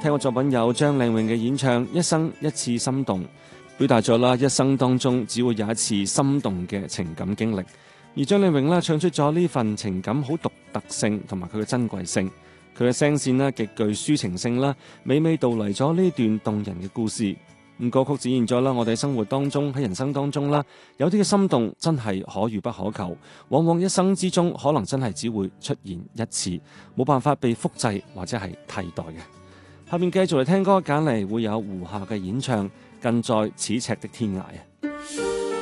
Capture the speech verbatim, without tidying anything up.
聽過作品有張靚穎嘅演唱《一生一次心動》，表達咗啦一生當中只會有一次心動嘅情感經歷。而張靚穎啦唱出咗呢份情感好獨特性同埋佢嘅珍貴性，佢嘅聲線啦極具抒情性啦，娓娓道嚟咗呢段動人嘅故事。咁歌曲展現咗啦我哋生活當中喺人生當中啦，有啲嘅心動真係可遇不可求，往往一生之中可能真係只會出現一次，冇辦法被複製或者係替代嘅。下面繼續嚟聽歌，揀嚟會有胡夏嘅演唱《近在咫尺的天涯》。